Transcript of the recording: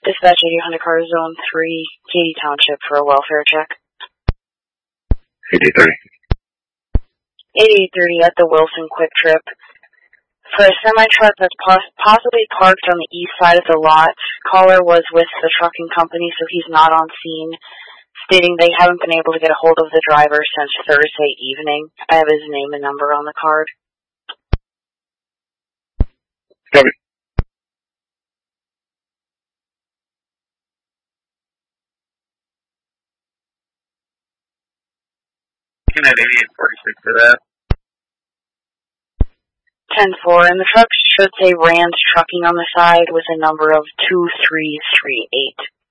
Dispatch 80 Honda Car Zone 3, Katy Township for a welfare check. 8830. 8830 at the Wilson Quick Trip. For a semi-truck that's possibly parked on the east side of the lot, caller was with the trucking company, so he's not on scene, stating they haven't been able to get a hold of the driver since Thursday evening. I have his name and number on the card. Copy. Looking at 8846 for that. 10-4, and the truck should say Rand Trucking on the side with a number of 2338.